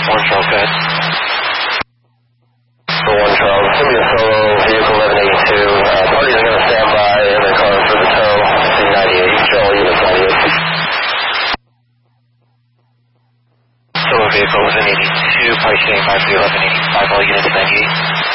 1 Charles, go ahead. For 1 Charles, it's going to be a solo vehicle 1182. Parties are going to stand by in their car for the tow. C98, Charlie, unit 98. Solo vehicle 1182, party standing by for the 1185, all units 98.